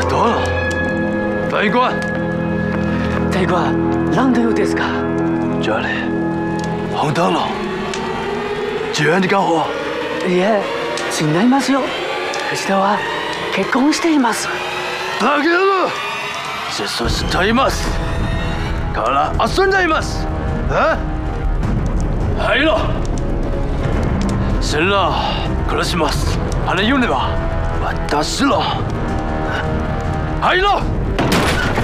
どうな大官。 大官、何の用ですか？ 这里，红灯笼，救援的干活。 いえ、違いますよ。藤田は結婚しています。 だけど、接触しています。から遊んでいます。入ろ。新郎、苦します。あれ言うねば、私ら。入ろ。